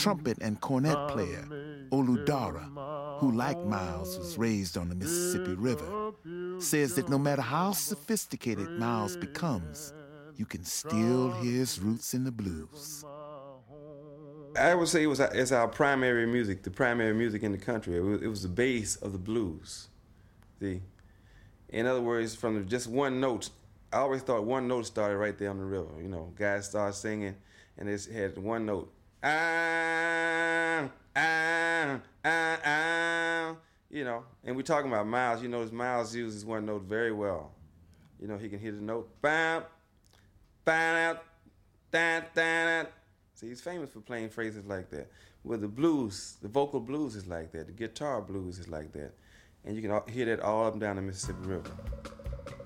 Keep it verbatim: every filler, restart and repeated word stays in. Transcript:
trumpet and cornet player Oludara, who like Miles was raised on the Mississippi River, says that no matter how sophisticated Miles becomes, you can still hear his roots in the blues. I would say it was it's our primary music, the primary music in the country. It was, it was the base of the blues. See, in other words, from just one note, I always thought one note started right there on the river. You know, guys started singing, and it had one note. Ah, ah, ah, ah. You know, and we're talking about Miles. You know, Miles uses one note very well. You know, he can hit the note. Bam, bam, da, da, da. See, he's famous for playing phrases like that. Well, the blues, the vocal blues is like that. The guitar blues is like that. And you can hear that all up and down the Mississippi River.